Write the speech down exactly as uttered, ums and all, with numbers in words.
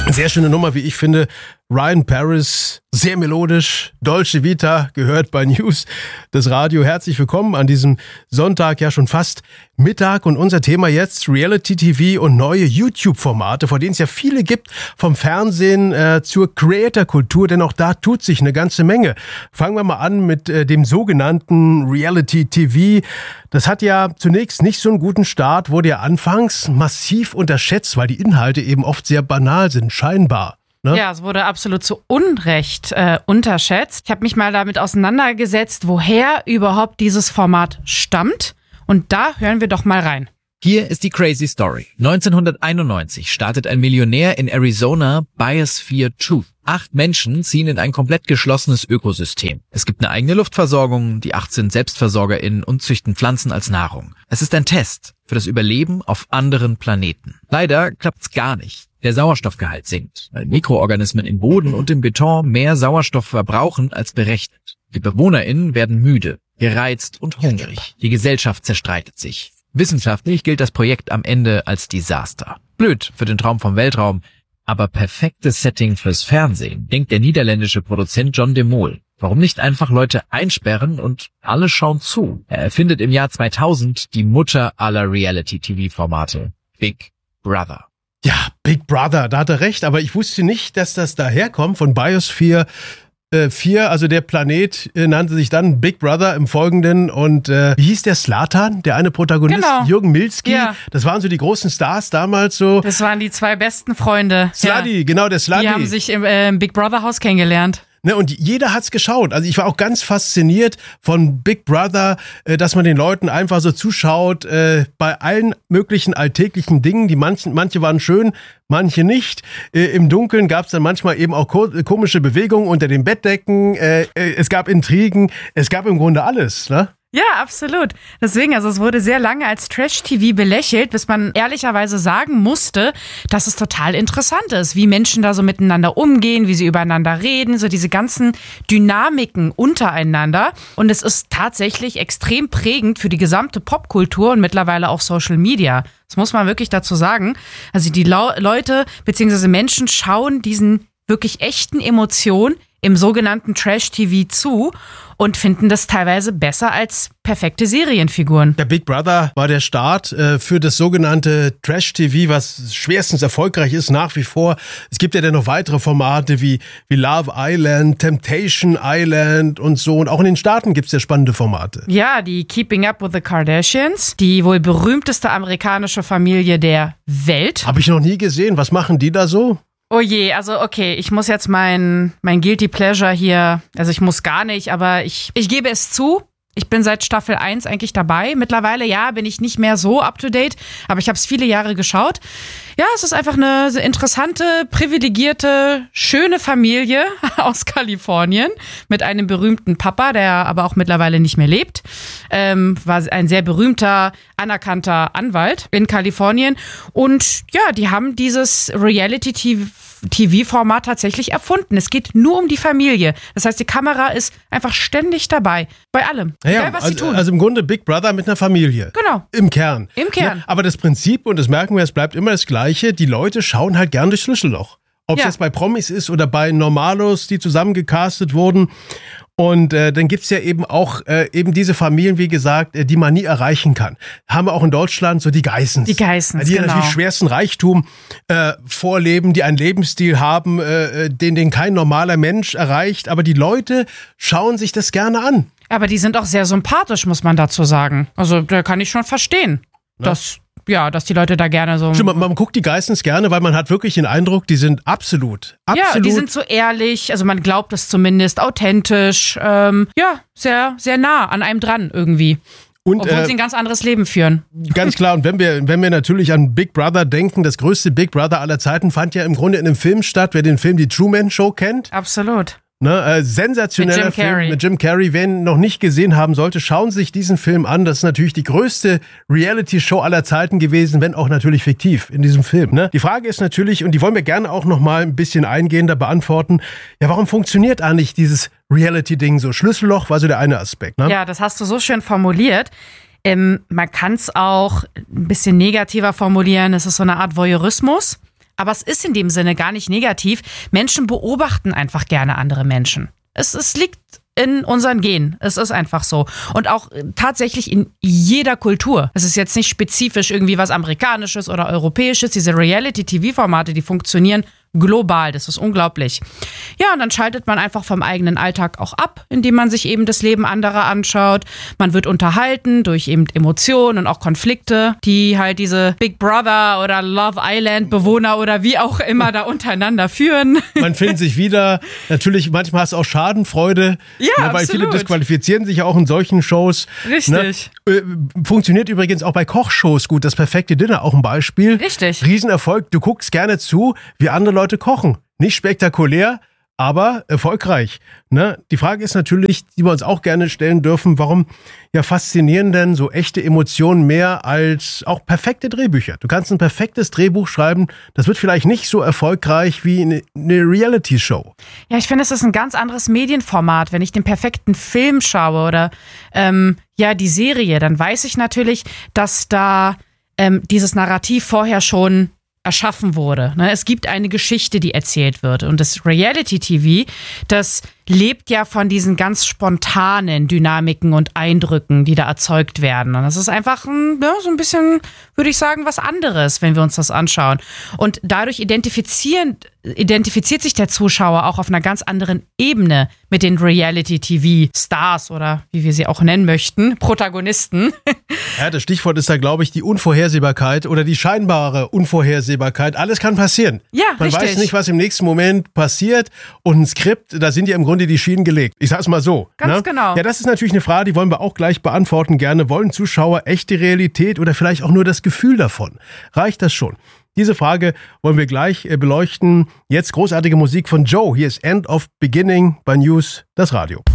Sehr schöne Nummer, wie ich finde. Ryan Paris, sehr melodisch. Dolce Vita gehört bei News, das Radio. Herzlich willkommen an diesem Sonntag, ja schon fast Mittag. Und unser Thema jetzt Reality-T V und neue YouTube-Formate, vor denen es ja viele gibt, vom Fernsehen äh, zur Creator-Kultur, denn auch da tut sich eine ganze Menge. Fangen wir mal an mit äh, dem sogenannten Reality-T V. Das hat ja zunächst nicht so einen guten Start, wurde ja anfangs massiv unterschätzt, weil die Inhalte eben oft sehr banal sind, scheinbar. Ne? Ja, es wurde absolut zu Unrecht äh, unterschätzt. Ich habe mich mal damit auseinandergesetzt, woher überhaupt dieses Format stammt. Und da hören wir doch mal rein. Hier ist die crazy Story. neunzehnhunderteinundneunzig startet ein Millionär in Arizona Biosphere Truth. Acht Menschen ziehen in ein komplett geschlossenes Ökosystem. Es gibt eine eigene Luftversorgung, die acht sind SelbstversorgerInnen und züchten Pflanzen als Nahrung. Es ist ein Test für das Überleben auf anderen Planeten. Leider klappt's gar nicht. Der Sauerstoffgehalt sinkt, weil Mikroorganismen im Boden und im Beton mehr Sauerstoff verbrauchen als berechnet. Die BewohnerInnen werden müde, gereizt und hungrig. Die Gesellschaft zerstreitet sich. Wissenschaftlich gilt das Projekt am Ende als Desaster. Blöd für den Traum vom Weltraum, aber perfektes Setting fürs Fernsehen, denkt der niederländische Produzent John de Mol. Warum nicht einfach Leute einsperren und alle schauen zu? Er erfindet im Jahr zweitausend die Mutter aller Reality-T V-Formate, Big Brother. Ja, Big Brother, da hat er recht, aber ich wusste nicht, dass das daherkommt von Biosphere vier, also der Planet äh, nannte sich dann Big Brother im Folgenden und äh, wie hieß der Slatan, der eine Protagonist, genau. Jürgen Milski, ja. Das waren so die großen Stars damals so. Das waren die zwei besten Freunde. Sluddy, ja. Genau, der Sluddy. Die haben sich im äh, Big Brother Haus kennengelernt. Ne, und jeder hat's geschaut. Also ich war auch ganz fasziniert von Big Brother, äh, dass man den Leuten einfach so zuschaut, äh, bei allen möglichen alltäglichen Dingen, die manchen, manche waren schön, manche nicht. Äh, Im Dunkeln gab's dann manchmal eben auch ko- komische Bewegungen unter den Bettdecken. Äh, äh, es gab Intrigen, es gab im Grunde alles, ne? Ja, absolut. Deswegen, also es wurde sehr lange als Trash-T V belächelt, bis man ehrlicherweise sagen musste, dass es total interessant ist, wie Menschen da so miteinander umgehen, wie sie übereinander reden, so diese ganzen Dynamiken untereinander. Und es ist tatsächlich extrem prägend für die gesamte Popkultur und mittlerweile auch Social Media. Das muss man wirklich dazu sagen. Also die Lau- Leute bzw. Menschen schauen diesen wirklich echten Emotionen im sogenannten Trash-T V zu und finden das teilweise besser als perfekte Serienfiguren. Der Big Brother war der Start äh, für das sogenannte Trash-T V, was schwerstens erfolgreich ist nach wie vor. Es gibt ja dann noch weitere Formate wie, wie Love Island, Temptation Island und so. Und auch in den Staaten gibt es ja spannende Formate. Ja, die Keeping Up with the Kardashians, die wohl berühmteste amerikanische Familie der Welt. Habe ich noch nie gesehen. Was machen die da so? Oh je, also okay, ich muss jetzt mein, mein Guilty Pleasure hier, also ich muss gar nicht, aber ich, ich gebe es zu, ich bin seit Staffel eins eigentlich dabei. Mittlerweile, ja, bin ich nicht mehr so up-to-date, aber ich habe es viele Jahre geschaut. Ja, es ist einfach eine interessante, privilegierte, schöne Familie aus Kalifornien mit einem berühmten Papa, der aber auch mittlerweile nicht mehr lebt. Ähm, war ein sehr berühmter, anerkannter Anwalt in Kalifornien. Und ja, die haben dieses Reality-T V-Format tatsächlich erfunden. Es geht nur um die Familie. Das heißt, die Kamera ist einfach ständig dabei. Bei allem. Ja, Egal, was also, sie tun. also im Grunde Big Brother mit einer Familie. Genau. Im Kern. Im Kern. Ja, aber das Prinzip, und das merken wir, es bleibt immer das Gleiche, die Leute schauen halt gern durchs Schlüsselloch. Ob es Ja. jetzt bei Promis ist oder bei Normalos, die zusammengecastet wurden. Und äh, dann gibt's ja eben auch äh, eben diese Familien, wie gesagt, äh, die man nie erreichen kann. Haben wir auch in Deutschland so die Geissens. Die Geissens, Die genau. natürlich schwersten Reichtum äh, vorleben, die einen Lebensstil haben, äh, den, den kein normaler Mensch erreicht. Aber die Leute schauen sich das gerne an. Aber die sind auch sehr sympathisch, muss man dazu sagen. Also da kann ich schon verstehen, dass, ja, dass die Leute da gerne so... Stimmt, man, man guckt die Geissens gerne, weil man hat wirklich den Eindruck, die sind absolut, absolut... Ja, die sind so ehrlich, also man glaubt es zumindest, authentisch, ähm, ja, sehr, sehr nah an einem dran irgendwie. Und, Obwohl äh, sie ein ganz anderes Leben führen. Ganz klar, und wenn wir, wenn wir natürlich an Big Brother denken, das größte Big Brother aller Zeiten fand ja im Grunde in einem Film statt, wer den Film Die Truman Show kennt. Absolut. Ne, äh, sensationeller Mit Jim Film Carrey. mit Jim Carrey. Wer ihn noch nicht gesehen haben sollte, schauen Sie sich diesen Film an. Das ist natürlich die größte Reality-Show aller Zeiten gewesen, wenn auch natürlich fiktiv in diesem Film. Ne? Die Frage ist natürlich, und die wollen wir gerne auch noch mal ein bisschen eingehender beantworten, ja, warum funktioniert eigentlich dieses Reality-Ding so? Schlüsselloch war so der eine Aspekt. Ne? Ja, das hast du so schön formuliert. Ähm, man kann es auch ein bisschen negativer formulieren. Es ist so eine Art Voyeurismus. Aber es ist in dem Sinne gar nicht negativ. Menschen beobachten einfach gerne andere Menschen. Es, es liegt in unseren Genen. Es ist einfach so. Und auch tatsächlich in jeder Kultur. Es ist jetzt nicht spezifisch irgendwie was Amerikanisches oder Europäisches. Diese Reality-T V-Formate, die funktionieren global. Das ist unglaublich. Ja, und dann schaltet man einfach vom eigenen Alltag auch ab, indem man sich eben das Leben anderer anschaut. Man wird unterhalten durch eben Emotionen und auch Konflikte, die halt diese Big Brother oder Love Island Bewohner oder wie auch immer da untereinander führen. Man findet sich wieder. Natürlich, manchmal hast du auch Schadenfreude. Ja, ne, weil absolut. viele disqualifizieren sich ja auch in solchen Shows. Richtig. Ne? Äh, funktioniert übrigens auch bei Kochshows gut. Das perfekte Dinner, auch ein Beispiel. Richtig. Riesenerfolg. Du guckst gerne zu, wie andere Leute kochen. Nicht spektakulär, aber erfolgreich. Ne? Die Frage ist natürlich, die wir uns auch gerne stellen dürfen, warum ja faszinieren denn so echte Emotionen mehr als auch perfekte Drehbücher? Du kannst ein perfektes Drehbuch schreiben, das wird vielleicht nicht so erfolgreich wie eine, eine Reality-Show. Ja, ich finde, es ist ein ganz anderes Medienformat. Wenn ich den perfekten Film schaue oder ähm, ja die Serie, dann weiß ich natürlich, dass da ähm, dieses Narrativ vorher schon erschaffen wurde. Es gibt eine Geschichte, die erzählt wird. Und das Reality-T V, das lebt ja von diesen ganz spontanen Dynamiken und Eindrücken, die da erzeugt werden. Und das ist einfach ein, ja, so ein bisschen, würde ich sagen, was anderes, wenn wir uns das anschauen. Und dadurch identifizieren, identifiziert sich der Zuschauer auch auf einer ganz anderen Ebene mit den Reality-T V-Stars oder wie wir sie auch nennen möchten, Protagonisten. Ja, das Stichwort ist da, glaube ich, die Unvorhersehbarkeit oder die scheinbare Unvorhersehbarkeit. Alles kann passieren. Ja, Man richtig. weiß nicht, was im nächsten Moment passiert. Und ein Skript, da sind ja im Grunde die Schienen gelegt. Ich sag's mal so. Ganz ne? genau. Ja, das ist natürlich eine Frage, die wollen wir auch gleich beantworten gerne. Wollen Zuschauer echte Realität oder vielleicht auch nur das Gefühl davon? Reicht das schon? Diese Frage wollen wir gleich beleuchten. Jetzt großartige Musik von Joe. Hier ist End of Beginning bei News, das Radio.